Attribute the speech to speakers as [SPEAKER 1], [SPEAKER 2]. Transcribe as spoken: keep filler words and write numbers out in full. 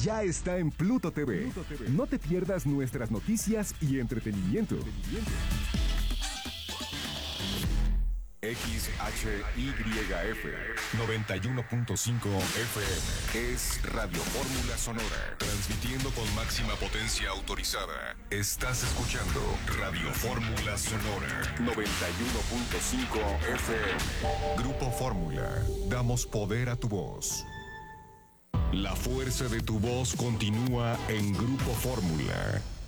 [SPEAKER 1] ya está en Pluto T V. No te pierdas nuestras noticias y entretenimiento. X H Y F noventa y uno punto cinco F M es Radio Fórmula Sonora, transmitiendo con máxima potencia autorizada. Estás escuchando Radio Fórmula Sonora noventa y uno punto cinco F M. Grupo Fórmula, damos poder a tu voz. La fuerza de tu voz continúa en Grupo Fórmula.